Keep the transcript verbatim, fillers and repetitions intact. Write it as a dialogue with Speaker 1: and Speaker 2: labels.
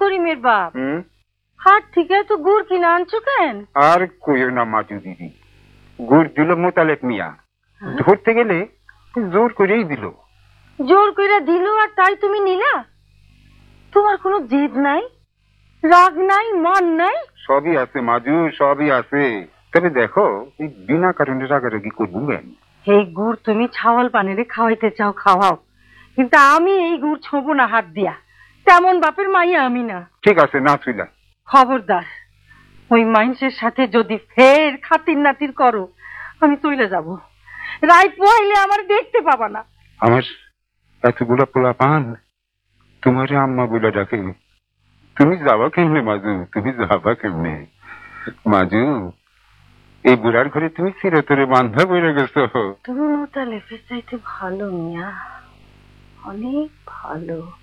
Speaker 1: করিমের বাপ, হাট থেকে তো গুড় কিনে আনছো কেন?
Speaker 2: আর কইও না মাজু দিদি, গুড় দিল মোতালেব মিয়া, ধরতে গেলে জোর করেই দিল।
Speaker 1: জোর করে দিল আর তাই তুমি নিলা? তোমার কোনো জেদ নাই, রাগ নাই, মান নাই?
Speaker 2: সবই আছে মাজু, সবই আছে। তবে দেখো, এই বিনা কারণে রাগারাগি করবো কেন?
Speaker 1: এই গুড় তুমি ছাওয়াল পানিরে খাওয়াইতে চাও খাওয়াও, কিন্তু আমি এই গুড় ছোবো না হাত দিয়া। তেমন বাপের মাইয়া আমি না।
Speaker 2: ঠিক আছে, না চুইলা।
Speaker 1: খবরদার, ওই মাইন্সের সাথে যদি ফের খাতির নাতির করো, আমি তুইলে যাব। রায় পোহাইলে আমার দেখতে পাবা না।
Speaker 2: আমার এতগুলা পোলা পান তোমার আম্মা বলে ডাকে, তুমি যাবা কেমনে মাজু? তুমি যাবা কেমনে মাজু? এই বুড়ার ঘরে তুমি চিরতরে বান্ধা বইরে গেছো।
Speaker 1: তুমি মোতালেবের চাইতে ভালো মিয়া, অনেক ভালো।